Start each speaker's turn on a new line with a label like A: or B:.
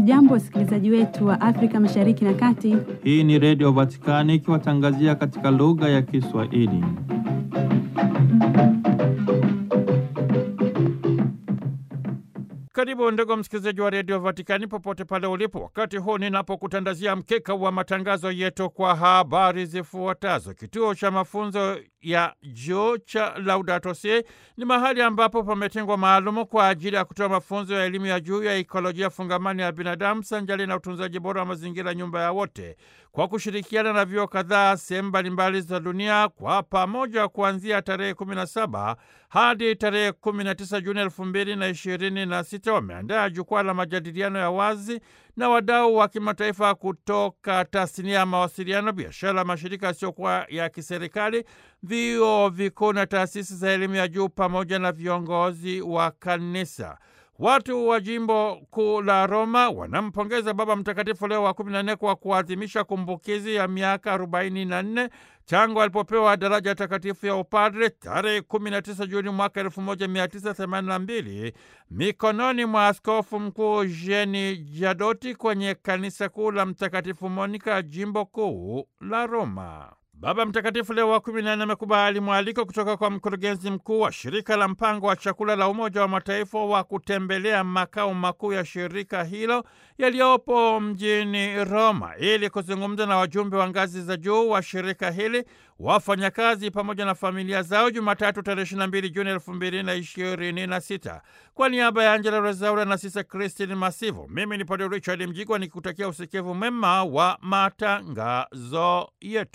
A: Hamjambo wasikilizaji wetu wa Afrika Mashariki na Kati.
B: Hii ni Radio Vatikani ikiwatangazia katika lugha ya Kiswahili. Karibu ndugu msikilizaji wa Radio Vatikani popote pale ulipo. Wakati huu ninapokutandazia mkeka wa matangazo yetu kwa habari zifuatazo. Kituo cha mafunzo ya juu cha Laudato Si ni mahali ambapo pametengwa maalumu kwa ajili ya kutoa mafunzo ya elimu ya juu ya ekolojia fungamani ya binadamu sanjali na utunzaji bora wa mazingira, nyumba ya wote, kwa kushirikiana na vyuo kadhaa sehemu mbalimbali za dunia kwa pamoja. Kuanzia tarehe 17 hadi tarehe 19 Juni 2026 wameandaa jukwaa la majadiliano ya wazi na wadau wa kimataifa kutoka tasnia ya mawasiliano, biashara, mashirika yasiyokuwa ya kiserikali, vyuo vikuu na taasisi za elimu ya juu pamoja na viongozi wa kanisa. Watu wa jimbo kuu la Roma wanampongeza Baba Mtakatifu Leo wa 14 kwa kuadhimisha kumbukizi ya miaka 44 tangu alipopewa daraja takatifu ya upadre tarehe 19 Juni mwaka 1982 mikononi mwa Askofu Mkuu Jeni Jadoti kwenye kanisa kuu la Mtakatifu Monika, jimbo kuu la Roma. Baba Mtakatifu Leo wa 14 amekubali mwaliko kutoka kwa mkurugenzi mkuu wa shirika la mpango wa chakula la Umoja wa Mataifa wa kutembelea makao makuu ya shirika hilo yaliyopo mjini Roma ili kuzungumza na wajumbe wa ngazi za juu wa shirika hili, wafanyakazi pamoja na familia zao, Jumatatu tarehe 22 Juni 2026. Kwa niaba ya Angela Rezaura na Sisa Christine Masivo, mimi ni Padre Richard Mjigwa nikikutakia usikivu mema wa matangazo yetu.